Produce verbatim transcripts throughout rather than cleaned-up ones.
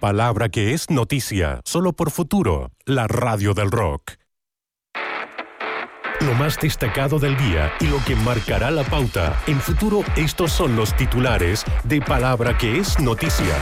Palabra que es noticia, solo por Futuro, la radio del rock. Lo más destacado del día y lo que marcará la pauta. En Futuro, estos son los titulares de Palabra que es noticia.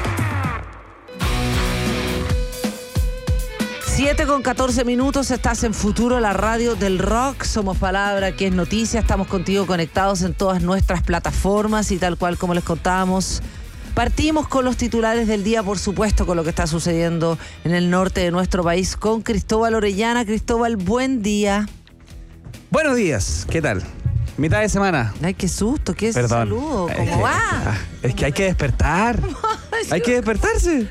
siete con catorce minutos, estás en Futuro, la radio del rock. Somos Palabra que es noticia, estamos contigo conectados en todas nuestras plataformas y tal cual como les contábamos. Partimos con los titulares del día, por supuesto, con lo que está sucediendo en el norte de nuestro país con Cristóbal Orellana. Cristóbal, buen día. Buenos días, ¿qué tal? Mitad de semana. Ay, qué susto, qué Perdón. saludo, Es ¿cómo que- va? ah, Es que hay que despertar. Hay que despertarse.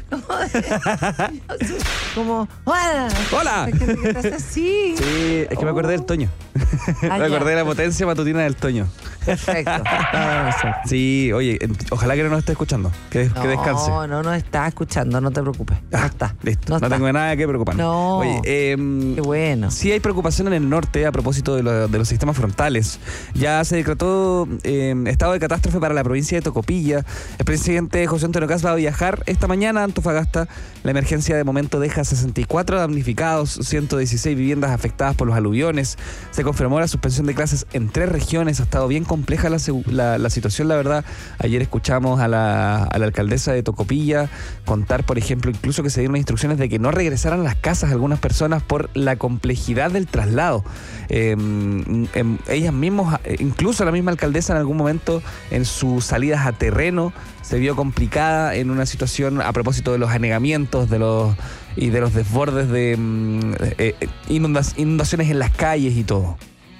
Como, hola. Hola. Hay gente que te hace así. Sí, es que me acordé del Toño. Ah, Me acordé ya. de la potencia matutina del Toño. Perfecto. Ah, sí. Sí, oye, eh, ojalá que no nos esté escuchando. Que, que descanse. No, no nos está escuchando, no te preocupes. No Ah, está. Listo, No no, está. tengo nada que preocuparme. No. Oye, eh, Qué bueno. sí hay preocupación en el norte a propósito de, lo- de los sistemas frontales. Ya se decretó eh, estado de catástrofe para la provincia de Tocopilla. El presidente José Antonio Kast va a viajar esta mañana a Antofagasta. La emergencia de momento deja sesenta y cuatro damnificados, ciento dieciséis viviendas afectadas por los aluviones. Se confirmó la suspensión de clases en tres regiones. Ha estado bien compleja la, segu- la, la situación, la verdad. Ayer escuchamos a la, a la alcaldesa de Tocopilla contar, por ejemplo, incluso que se dieron instrucciones de que no regresaran a las casas algunas personas por la complejidad del traslado. Eh, em, ellas mismas, incluso la misma alcaldesa en algún momento en sus salidas a terreno se vio complicada en una situación a propósito de los anegamientos de los y de los desbordes de mm, eh, eh, inundas- inundaciones en las calles y todo.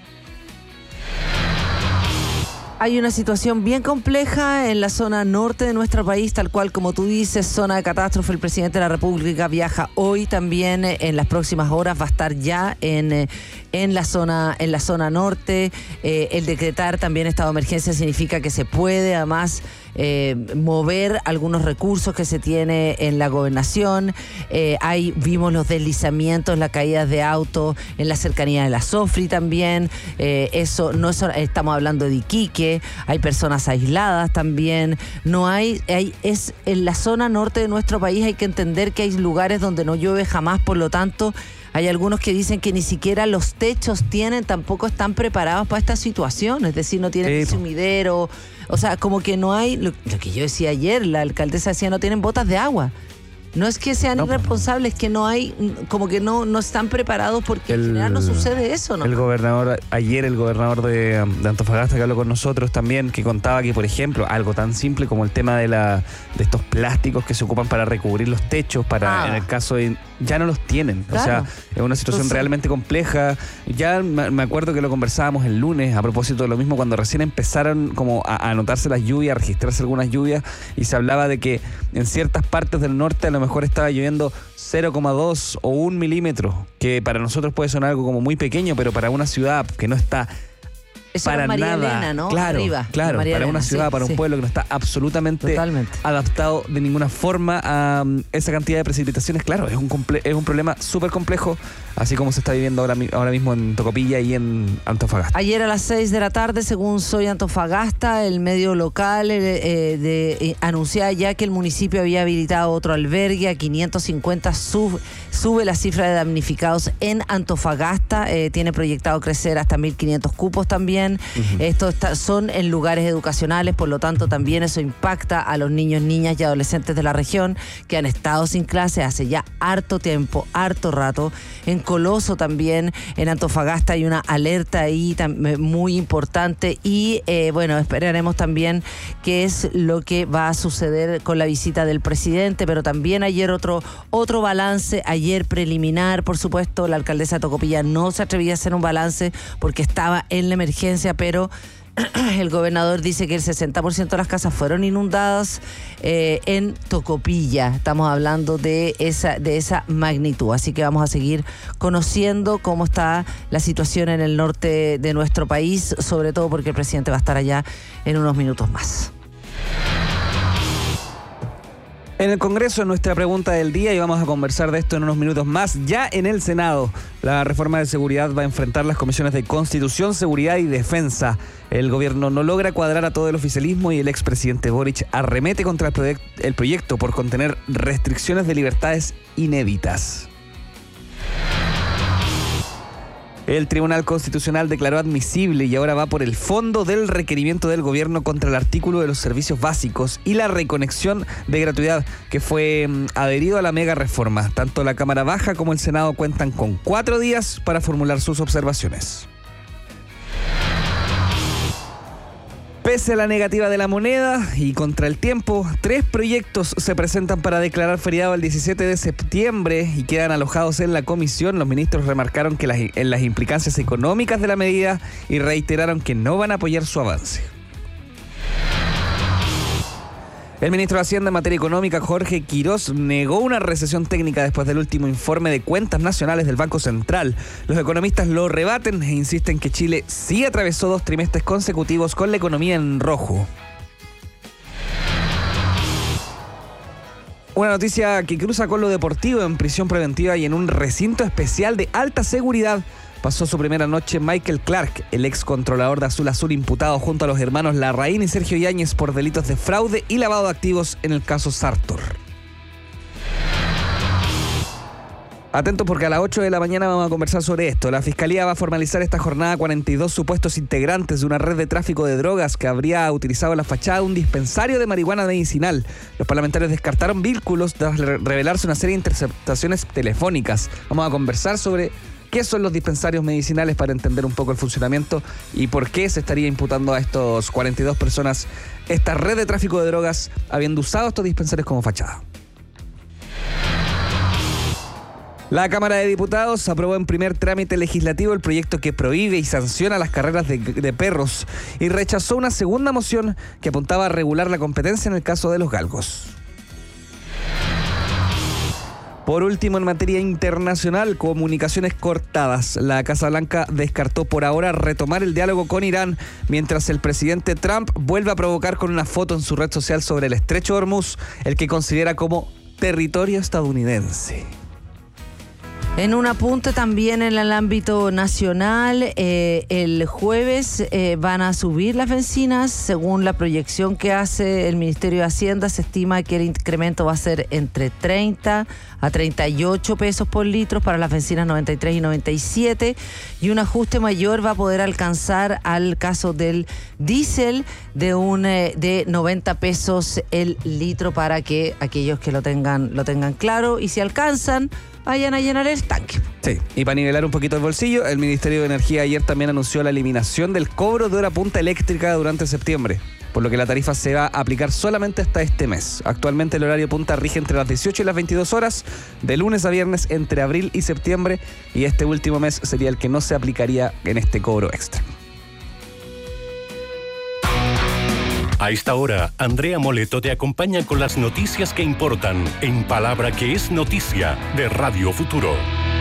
Hay una situación bien compleja en la zona norte de nuestro país, tal cual como tú dices, zona de catástrofe. El presidente de la República viaja hoy también, eh, en las próximas horas va a estar ya en, eh, en, la, zona, en la zona norte. Eh, el decretar también estado de emergencia significa que se puede además eh, mover algunos recursos que se tiene en la gobernación. Eh, ahí vimos los deslizamientos, las caídas de autos en la cercanía de la Sofri también. Eh, eso no es, estamos hablando de Iquique. Hay personas aisladas también. No hay, hay, es en la zona norte de nuestro país hay que entender que hay lugares donde no llueve jamás, por lo tanto, hay algunos que dicen que ni siquiera los techos tienen, tampoco están preparados para esta situación, es decir, no tienen Sí, po. sumidero, o sea, como que no hay, lo, lo que yo decía ayer, la alcaldesa decía, no tienen botas de agua. No es que sean No, pues, irresponsables, es que no hay, como que no, no están preparados porque en El- general no sucede eso, ¿no? El gobernador, ayer el gobernador de, de Antofagasta que habló con nosotros también, que contaba que, por ejemplo, algo tan simple como el tema de la de estos plásticos que se ocupan para recubrir los techos, para Ah. en el caso de, ya no los tienen. Claro. O sea, es una situación Entonces- realmente compleja. Ya me me acuerdo que lo conversábamos el lunes a propósito de lo mismo, cuando recién empezaron como a, a notarse las lluvias, a registrarse algunas lluvias, y se hablaba de que en ciertas partes del norte a lo mejor estaba lloviendo cero coma dos o un milímetro, que para nosotros puede sonar algo como muy pequeño, pero para una ciudad que no está Eso para era María nada, Elena, ¿no? claro, Arriba, claro, María para Elena, una ciudad, sí, para un sí. pueblo que no está absolutamente Totalmente. adaptado de ninguna forma a um, esa cantidad de precipitaciones. Claro, es un comple- es un problema súper complejo, así como se está viviendo ahora, mi- ahora mismo en Tocopilla y en Antofagasta. Ayer a las seis de la tarde, según Soy Antofagasta, el medio local eh, eh, de, eh, anunciaba ya que el municipio había habilitado otro albergue a quinientos cincuenta, sub, sube la cifra de damnificados en Antofagasta, eh, tiene proyectado crecer hasta mil quinientos cupos también. Ujú. Esto está, son en lugares educacionales, por lo tanto también eso impacta a los niños, niñas y adolescentes de la región que han estado sin clase hace ya harto tiempo, harto rato. En Coloso también, en Antofagasta hay una alerta ahí tam- muy importante y eh, bueno, esperaremos también qué es lo que va a suceder con la visita del presidente, pero también ayer otro, otro balance, ayer preliminar, por supuesto, la alcaldesa de Tocopilla no se atrevía a hacer un balance porque estaba en la emergencia, pero el gobernador dice que el sesenta por ciento de las casas fueron inundadas eh, en Tocopilla. Estamos hablando de esa, de esa magnitud. Así que vamos a seguir conociendo cómo está la situación en el norte de nuestro país, sobre todo porque el presidente va a estar allá en unos minutos más. En el Congreso, nuestra pregunta del día, y vamos a conversar de esto en unos minutos más. Ya en el Senado, la reforma de seguridad va a enfrentar las comisiones de Constitución, Seguridad y Defensa. El gobierno no logra cuadrar a todo el oficialismo y el expresidente Boric arremete contra el, proyect- el proyecto por contener restricciones de libertades inéditas. El Tribunal Constitucional declaró admisible y ahora va por el fondo del requerimiento del gobierno contra el artículo de los servicios básicos y la reconexión de gratuidad que fue mm, adherido a la mega reforma. Tanto la Cámara Baja como el Senado cuentan con cuatro días para formular sus observaciones. Pese a la negativa de la moneda y contra el tiempo, tres proyectos se presentan para declarar feriado el diecisiete de septiembre y quedan alojados en la comisión. Los ministros remarcaron que las, en las implicancias económicas de la medida y reiteraron que no van a apoyar su avance. El ministro de Hacienda en materia económica, Jorge Quirós, negó una recesión técnica después del último informe de cuentas nacionales del Banco Central. Los economistas lo rebaten e insisten que Chile sí atravesó dos trimestres consecutivos con la economía en rojo. Una noticia que cruza con lo deportivo: en prisión preventiva y en un recinto especial de alta seguridad pasó su primera noche Michael Clark, el ex controlador de Azul Azul imputado junto a los hermanos Larraín y Sergio Yáñez por delitos de fraude y lavado de activos en el caso Sartor. Atentos porque a las ocho de la mañana vamos a conversar sobre esto. La Fiscalía va a formalizar esta jornada cuarenta y dos supuestos integrantes de una red de tráfico de drogas que habría utilizado la fachada de un dispensario de marihuana medicinal. Los parlamentarios descartaron vínculos tras revelarse una serie de interceptaciones telefónicas. Vamos a conversar sobre qué son los dispensarios medicinales para entender un poco el funcionamiento y por qué se estaría imputando a estos cuarenta y dos personas esta red de tráfico de drogas habiendo usado estos dispensarios como fachada. La Cámara de Diputados aprobó en primer trámite legislativo el proyecto que prohíbe y sanciona las carreras de, de perros y rechazó una segunda moción que apuntaba a regular la competencia en el caso de los galgos. Por último, en materia internacional, comunicaciones cortadas. La Casa Blanca descartó por ahora retomar el diálogo con Irán, mientras el presidente Trump vuelve a provocar con una foto en su red social sobre el estrecho de Hormuz, el que considera como territorio estadounidense. En un apunte también en el ámbito nacional, eh, el jueves eh, van a subir las bencinas. Según la proyección que hace el Ministerio de Hacienda, se estima que el incremento va a ser entre treinta a treinta y ocho pesos por litro para las bencinas noventa y tres y noventa y siete, y un ajuste mayor va a poder alcanzar al caso del diésel de un eh, de noventa pesos el litro, para que aquellos que lo tengan lo tengan claro, y si alcanzan, vayan a llenar el tanque. Sí, y para nivelar un poquito el bolsillo, el Ministerio de Energía ayer también anunció la eliminación del cobro de hora punta eléctrica durante septiembre, por lo que la tarifa se va a aplicar solamente hasta este mes. Actualmente el horario punta rige entre las dieciocho y las veintidós horas, de lunes a viernes entre abril y septiembre, y este último mes sería el que no se aplicaría en este cobro extra. A esta hora, Andrea Moleto te acompaña con las noticias que importan en Palabra que es Noticia de Radio Futuro.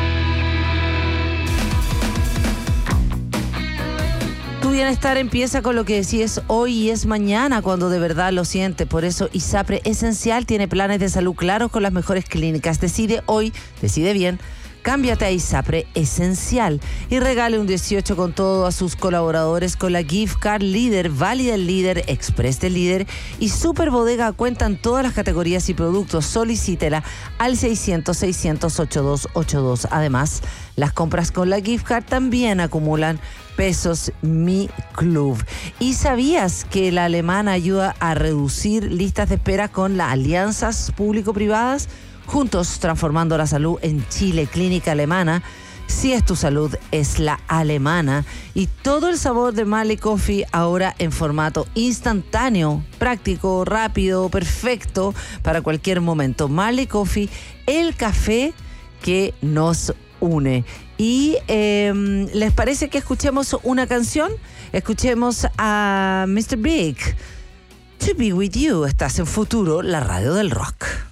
Tu bienestar empieza con lo que decides hoy y es mañana cuando de verdad lo sientes. Por eso ISAPRE Esencial tiene planes de salud claros con las mejores clínicas. Decide hoy, decide bien. Cámbiate a ISAPRE Esencial y regale un dieciocho con todo a sus colaboradores con la Gift Card Líder, Válida el Líder, Express del Líder y Super Bodega. Cuentan todas las categorías y productos. Solicítela al seiscientos, seiscientos, ochenta y dos ochenta y dos. Además, las compras con la Gift Card también acumulan pesos Mi Club. ¿Y sabías que la alemana ayuda a reducir listas de espera con las alianzas público-privadas? Juntos transformando la salud en Chile. Clínica Alemana. Si es tu salud, es la alemana. Y todo el sabor de Marley Coffee ahora en formato instantáneo, práctico, rápido, perfecto para cualquier momento. Marley Coffee, el café que nos une. Y eh, ¿les parece que escuchemos una canción? Escuchemos a mister Big. To Be With You. Estás en Futuro, la radio del rock.